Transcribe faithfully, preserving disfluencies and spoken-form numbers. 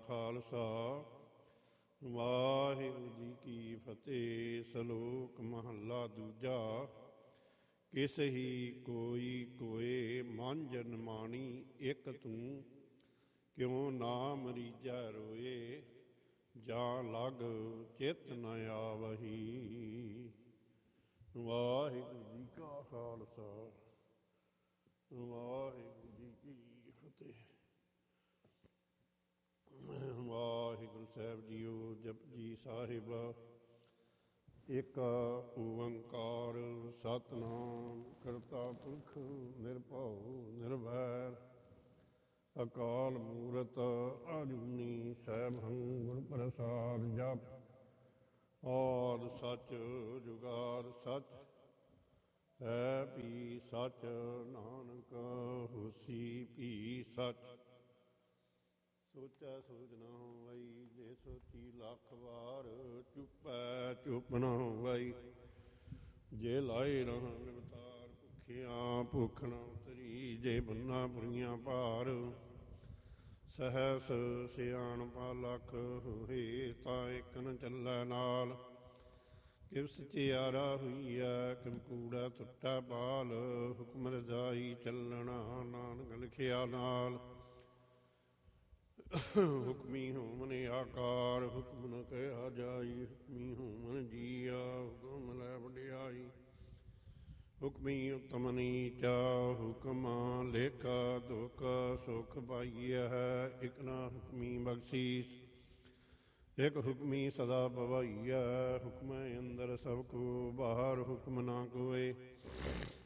ਖਾਲਸਾ ਵਾਹਿਗੁਰੂ ਜੀ ਕੀ ਫਤਿਹ। ਸਲੋਕ ਮਹੱਲਾ ਦੂਜਾ। ਕਿਸ ਹੀ ਕੋਈ ਕੋਏ ਮਨ ਜਨ ਮਾਣੀ, ਇੱਕ ਤੂੰ ਕਿਉਂ ਨਾ ਮਰੀਜਾ ਰੋਏ, ਜਾਂ ਲਗ ਚਿੱਤ ਨ ਆਵਹੀ। ਵਾਹਿਗੁਰੂ ਜੀ ਕਾ ਖਾਲਸਾ ਵਾਹਿਗੁਰੂ ਜੀ ਕੀ ਫਤਿਹ। ਵਾਹਿਗੁਰੂ ਸਾਹਿਬ ਜੀਓ। ਜਪਜੀ ਸਾਹਿਬ। ਇੱਕ ਓੰਕਾਰ ਸਤਿਨਾਮ ਕਰਤਾ ਪੁਰਖ ਨਿਰਭਉ ਨਿਰਵੈਰ, ਅਕਾਲ ਮੂਰਤ ਅਜੂਨੀ ਸੈਭੰ ਗੁਰ ਪ੍ਰਸਾਦ। ਜਪ ਆਦਿ ਸੱਚ ਜੁਗਾਦਿ ਸੱਚ, ਹੈ ਭੀ ਸੱਚ ਨਾਨਕ ਹੋਸੀ ਭੀ ਸੱਚ। ਸੋਚੈ ਸੋਚ ਨਾ ਹੋਵਈ, ਜੇ ਸੋਚੀ ਲੱਖ ਵਾਰ, ਚੁੱਪੈ ਚੁੱਪ ਨਾ ਹੋਵਈ, ਜੇ ਲਾਏ ਨਾ ਨਿਵਤਾਰ। ਭੁੱਖਿਆਂ ਭੁੱਖ ਨਾ ਉਤਰੀ, ਜੇ ਬੰਨਾ ਪੁਰੀਆਂ ਭਾਰ। ਸਹਿਸ ਸਿਆਣਪਾ ਲੱਖ ਹੋਏ, ਤਾਂ ਇੱਕ ਨ ਚੱਲੈ ਨਾਲ। ਕਿਵ ਸਚਿਆਰਾ ਹੋਈਐ, ਕਿਵ ਕੂੜਾ ਟੁੱਟਾ ਬਾਲ। ਹੁਕਮ ਰਜਾਈ ਚੱਲਣਾ, ਨਾਨਕ ਲਿਖਿਆ ਨਾਲ। ਹੁਕਮੀ ਹੋਮਨ ਆਕਾਰ, ਹੁਕਮ ਨ ਕਹਿਆ ਜਾਈ। ਹੁਕਮੀ ਹੋਮਨ ਜੀਆ, ਹੁਕਮ ਲੈ ਵਡਿਆਈ। ਹੁਕਮੀ ਉਤਮ ਨੀਚਾ, ਹੁਕਮ ਲੇਖਾ ਦੁਖ ਸੁਖ ਪਾਈਆ ਹੈ। ਇਕ ਨਾ ਹੁਕਮੀ ਬਖਸ਼ੀਸ, ਇਕ ਹੁਕਮੀ ਸਦਾ ਭਵਾਈਆ। ਹੁਕਮ ਅੰਦਰ ਸਭ ਕੋ ਬਾਹਰ, ਹੁਕਮ ਨਾ ਕੋਏ